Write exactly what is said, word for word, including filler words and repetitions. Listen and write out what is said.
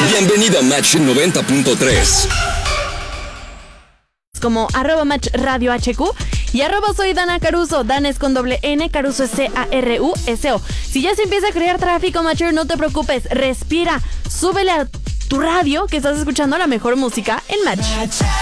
Bienvenido a Match noventa punto tres. Como arroba Match Radio H Q y arroba soy Dana Caruso. Dan es con doble N, Caruso es C A R U S O. Si ya se empieza a crear tráfico, Matcher, no te preocupes, respira, súbele a tu radio que estás escuchando la mejor música en Match.